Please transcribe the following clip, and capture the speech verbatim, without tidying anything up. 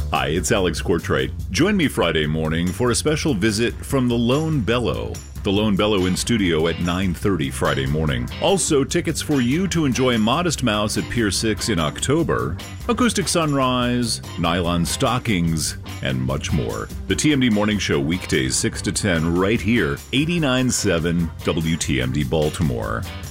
Hi, it's Alex Courtwright. Join me Friday morning for a special visit from the Lone Bellow. The Lone Bellow in studio at nine thirty Friday morning. Also, tickets for you to enjoy Modest Mouse at Pier six in October, Acoustic Sunrise, Nylon Stockings, and much more. The T M D Morning Show weekdays six to ten right here, eighty-nine point seven W T M D Baltimore.